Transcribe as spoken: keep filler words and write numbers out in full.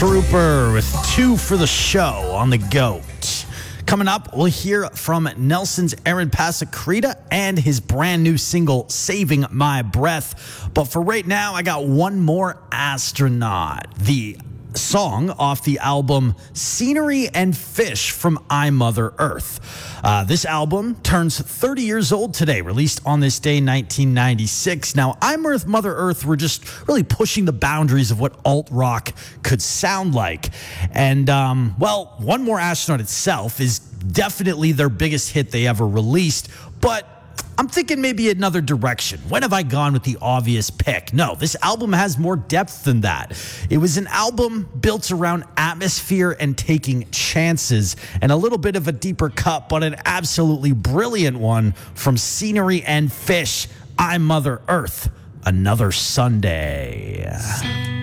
Trooper with two for the show on the GOAT. Coming up, we'll hear from Nelson's Aaron Pasacreta and his brand new single, Saving My Breath. But for right now, I got one more astronaut. The song off the album Scenery and Fish from I, Mother Earth. Uh, this album turns thirty years old today, released on this day, nineteen ninety-six. Now, I, Mother Earth were just really pushing the boundaries of what alt-rock could sound like. And, um, well, One More Astronaut itself is definitely their biggest hit they ever released, but I'm thinking maybe another direction. When have I gone with the obvious pick? No, this album has more depth than that. It was an album built around atmosphere and taking chances, and a little bit of a deeper cut, but an absolutely brilliant one from Scenery and Fish, I, Mother Earth, Another Sunday.